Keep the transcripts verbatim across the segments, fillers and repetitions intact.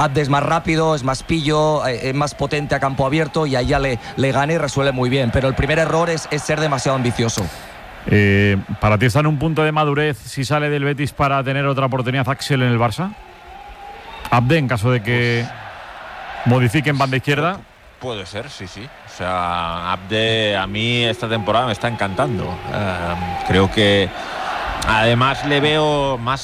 Abde es más rápido, es más pillo, es más potente a campo abierto y ahí ya le, le gana y resuelve muy bien. Pero el primer error es, es ser demasiado ambicioso. Eh, ¿Para ti está en un punto de madurez si sale del Betis para tener otra oportunidad Axel en el Barça? Abde, en caso de que modifiquen banda izquierda. Puede ser, sí, sí. O sea, Abde a mí esta temporada me está encantando. Uh, creo que además le veo más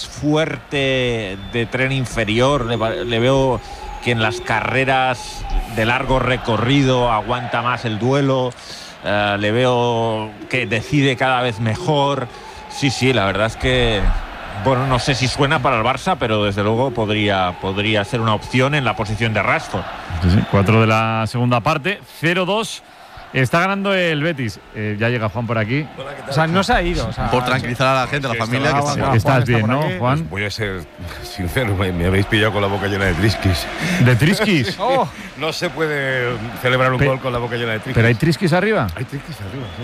fuerte de tren inferior, le, le veo que en las carreras de largo recorrido aguanta más el duelo, uh, le veo que decide cada vez mejor. Sí, sí, la verdad es que, bueno, no sé si suena para el Barça, pero desde luego podría, podría ser una opción en la posición de Rashford. Sí, sí, cuatro de la segunda parte, cero dos. Está ganando el Betis. Eh, ya llega Juan por aquí. Hola, ¿qué tal? O sea, no se ha ido. O sea, por tranquilizar a la gente, a la familia, que está, que estás bien, ¿no, Juan? Pues voy a ser sincero, me, me habéis pillado con la boca llena de trisquis. ¿De trisquis? Oh. No se puede celebrar un Pe gol con la boca llena de trisquis. ¿Pero hay trisquis arriba? Hay trisquis arriba, sí.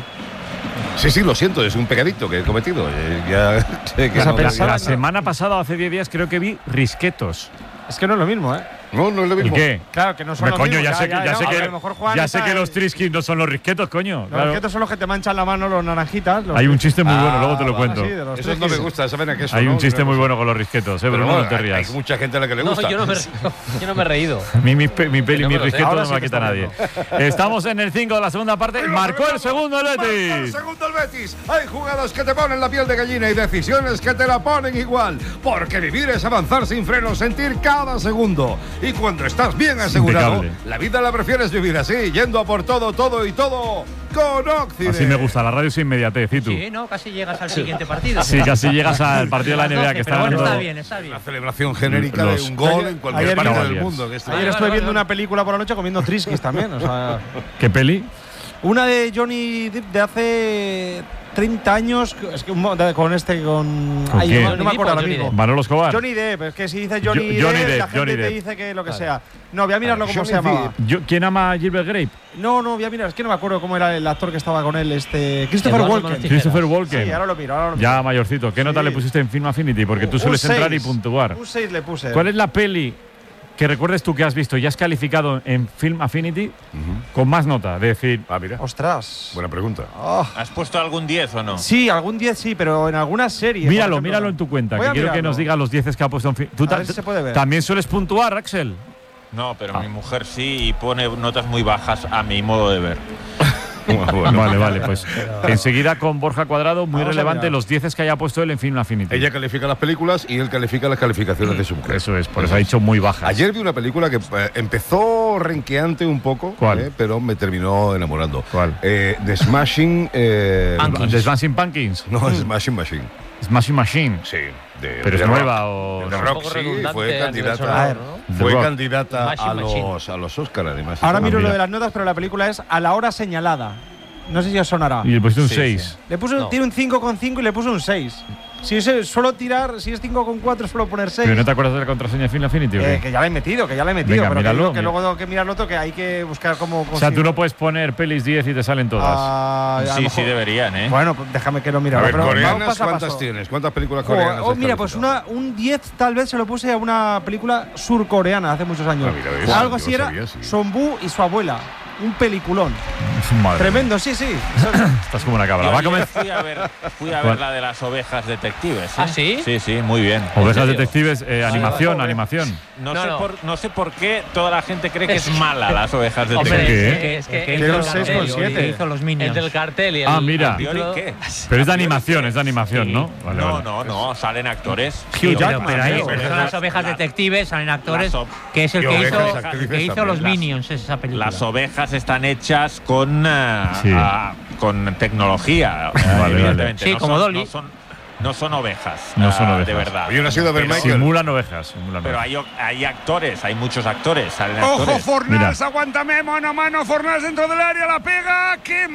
Sí, sí, lo siento, es un pecadito que he cometido. Eh, ya sé que o sea, no la, debería. la semana pasada, hace diez días, creo que vi risquetos. Es que no es lo mismo, ¿eh? No, no es lo mismo. ¿Y qué? Claro, que no son Me los coño, mismos. ya sé que, ya ya, sé no, que, a lo mejor Juan ya está sé que en- los trisquis no son los risquetos, coño. Los Claro. risquetos son los que te manchan la mano, los naranjitas. Los Hay un chiste muy Ah, bueno, luego te lo vale, cuento. sí, de los Eso no me trisquis. gusta, saben a queso. Hay ¿no? un chiste Una muy cosa. bueno con los risquetos, ¿eh? Pero Pero no, no te hay, rías. hay mucha gente a la que le No, gusta. yo no me, yo no me he reído. Mi, mi, pe- mi peli, No mi me lo sé. risqueto Ahora no sí me que quita está nadie. Estamos en el cinco de la segunda parte. Marcó el segundo el Marca el Betis. segundo el Betis. Hay jugadas que te ponen la piel de gallina y decisiones que te la ponen igual. Porque vivir es avanzar sin freno, sentir cada segundo. Y cuando estás bien asegurado, Impecable. la vida la prefieres vivir así, yendo a por todo, todo y todo con Oxide. Así me gusta, la radio sin inmediatez, ¿y tú? Sí, ¿no? Casi llegas al siguiente partido. Sí, casi llegas al partido de la N B A que está Pero bueno, ganando. está bien, está bien. Una celebración genérica Los- de un gol en cualquier ayer parte no, del Alias. mundo. Que esto- Ayer Vale, estuve vale, viendo vale. una película por la noche comiendo trisquis también. O sea, ¿Qué peli? una de Johnny Depp de hace treinta años. Es que un mo- de- con este, con. ¿Con Ay, quién? no, no me Johnny acuerdo ahora Depp o mismo. Johnny Manolo Escobar. Johnny Depp, es que si dice Johnny, Jo- Johnny Depp, Depp, la gente Johnny te Depp. dice que lo que sea. No, voy a mirarlo cómo Johnny se llamaba. Depp. Yo- ¿Quién ama a Gilbert Grape? No, no, voy a mirar, es que no me acuerdo cómo era el actor que estaba con él, este. Christopher Eduardo Walken. Martínez. Christopher Walken. Sí, ahora lo miro, ahora lo miro. Ya mayorcito. ¿Qué nota Sí. le pusiste en Film Affinity? Porque tú Un sueles entrar y seis. puntuar. Un seis le puse. ¿Cuál es la peli que recuerdes tú que has visto y has calificado en Film Affinity con más nota? De decir, Ah, mira. Ostras. Buena pregunta. Oh. ¿Has puesto algún diez o no? Sí, algún diez sí, pero en algunas series. míralo, por ejemplo, míralo no. en tu cuenta, Voy que a quiero que mirarlo. nos diga los dieces que ha puesto en Film. ¿Tú A ta- ver si se puede ver. también sueles puntuar, Axel? No, pero mi mujer sí y pone notas muy bajas a mi modo de ver. Bueno. Vale, vale, pues enseguida con Borja Cuadrado, muy Vamos a relevante mirar. los dieces que haya puesto él en Film Affinity. Ella califica las películas y él califica las calificaciones de su mujer. Eso es, por eso ha dicho muy bajas. Ayer vi una película que eh, empezó renqueante un poco, ¿Cuál? eh, pero me terminó enamorando. ¿Cuál? Eh, The Smashing. Eh, The Smashing Pumpkins. no, Smashing Machine. Smashing Machine. Sí. De, ¿Pero es de nueva rock. o De no? rock, Un poco sí, redundante fue a nivel candidata, sonoro, ¿no? fue The Rock. candidata Smashing a Machine. los, a los Oscar, además. Ahora Ah, miro mira. lo de las notas, pero la película es A la hora señalada. No sé si os sonará. Y le pusiste un Sí, seis. Le puse, No. tiene un cinco coma cinco y le puse un seis. Si es solo tirar, si es cinco coma cuatro, suelo poner seis. ¿Pero no te acuerdas de la contraseña de Film Affinity? o qué? Eh, que ya la he metido, que ya la he metido. Venga, pero que, míralo, digo que mira. luego tengo que mirarlo otro, que hay que buscar cómo. O sea, tú no puedes poner pelis diez y te salen todas. Ah, a lo Sí, sí mejor- deberían, ¿eh? Bueno, pues déjame que lo mire. A ahora, ver, pero vamos coreanas, paso a ¿cuántas paso. tienes? ¿Cuántas películas Jo, coreanas? oh, has mira, pues calificado? una, un diez tal vez se lo puse a una película surcoreana hace muchos años. Ah, mira, ves, Algo yo así lo era sabía, sí. Sonbu y su abuela. Un peliculón. Madre Tremendo, sí, sí. mía, Estás como una cabra. Yo Va a ayer comer. fui a ver, fui a ¿Cuál? ver la de las ovejas detectives. ¿eh? ¿Ah, sí? Sí, sí, muy bien. ¿En Ovejas serio? detectives, eh, animación, vale. animación. No, No, sé no. Por, no sé por qué toda la gente cree que es mala las ovejas Hombre, detectives. ¿Por qué? es que, es que Que hizo era el un seis cartel, con siete. que hizo los Minions. El del cartel y el. Ah, mira. ¿A priori qué? Pero es de animación, es de animación, Sí. ¿no? Vale, No, vale. no, no, salen actores. Hugh Pero, Jackman, pero ahí creo. pero son las ovejas detectives, salen actores, Las o- que es el y que ovejas hizo, actrices que hizo también. los Las- Minions, esa película. Las ovejas están hechas con, eh, Sí. ah, con tecnología, eh, vale. evidentemente. Sí, no como son, Dolly. No son, no son ovejas. No ah, son ovejas. De verdad. Oye, ¿no has ido a ver Pero- Michael? Simulan ovejas. Simulan Pero ovejas. hay, o- hay actores, hay muchos actores, salen ¡Ojo, actores. Fornals! ¡Aguántame! ¡Mano a mano! Fornals dentro del área, la pega. ¡Qué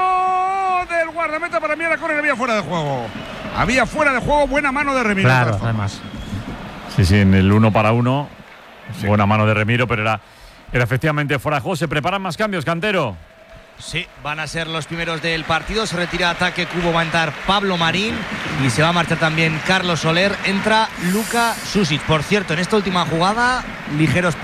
mano del guardameta! Para mí era córner, había fuera de juego. Había fuera de juego, buena mano de Remiro. de Claro, todas formas. además. Sí, sí, en el uno para uno. Buena mano de Remiro, pero era, era efectivamente fuera de juego. ¿Se preparan más cambios, Cantero? Sí, van a ser los primeros del partido. Se retira ataque Cubo, va a entrar Pablo Marín y se va a marchar también Carlos Soler. Entra Luka Susic. Por cierto, en esta última jugada, ligeros